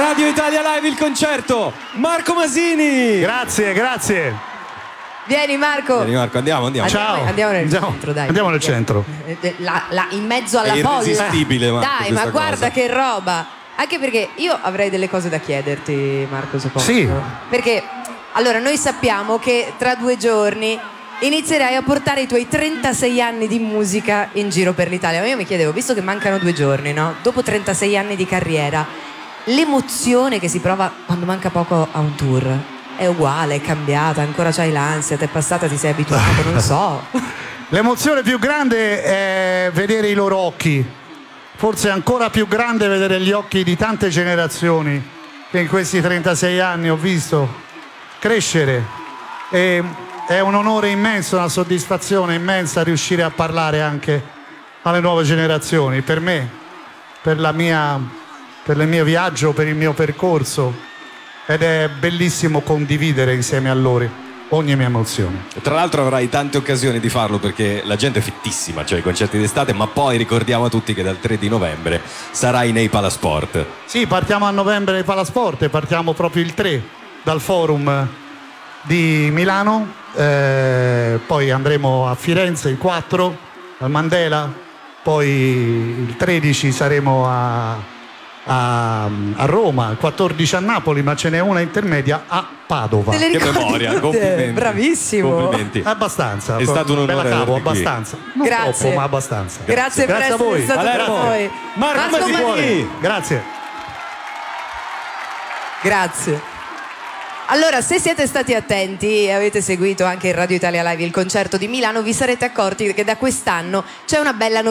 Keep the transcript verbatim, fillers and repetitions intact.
Radio Italia Live, il concerto, Marco Masini. Grazie, grazie. Vieni Marco. Vieni Marco, andiamo, andiamo. Andiamo, Ciao. andiamo nel Andiamo- centro, dai. andiamo nel centro. La- la- in mezzo alla È folla. irresistibile, Marco, Dai, ma questa guarda cosa. che roba. Anche perché io avrei delle cose da chiederti, Marco, se posso. Sì. Perché, allora, noi sappiamo che tra due giorni inizierai a portare i tuoi trentasei anni di musica in giro per l'Italia. Ma io mi chiedevo, visto che mancano due giorni, no? Dopo trentasei anni di carriera, l'emozione che si prova quando manca poco a un tour è uguale, è cambiata, ancora c'hai l'ansia, ti è passata, ti sei abituato, non so. L'emozione più grande è vedere i loro occhi. Forse è ancora più grande vedere gli occhi di tante generazioni che in questi trentasei anni ho visto crescere. E è un onore immenso, una soddisfazione immensa riuscire a parlare anche alle nuove generazioni. Per me, per la mia, per il mio viaggio, per il mio percorso. Ed è bellissimo condividere insieme a loro ogni mia emozione. Tra l'altro avrai tante occasioni di farlo perché la gente è fittissima, cioè i concerti d'estate, ma poi ricordiamo a tutti che dal tre di novembre sarai nei Palasport. Sì, partiamo a novembre nei Palasport e partiamo proprio il tre dal Forum di Milano, eh, poi andremo a Firenze il quattro al Mandela, poi il tredici saremo a, a, a Roma, il quattordici a Napoli, ma ce n'è una intermedia a Padova. Te le Che ricordi memoria, tutte? complimenti. Bravissimo. Complimenti. Abbastanza. È stato un Bella onore cavo, averti qui. abbastanza. Non Grazie. troppo, ma abbastanza. Grazie, per Grazie a essere voi. stato Allora, con noi. Marco Masini. Grazie. Grazie. Allora, se siete stati attenti e avete seguito anche in Radio Italia Live il concerto di Milano, vi sarete accorti che da quest'anno c'è una bella notizia.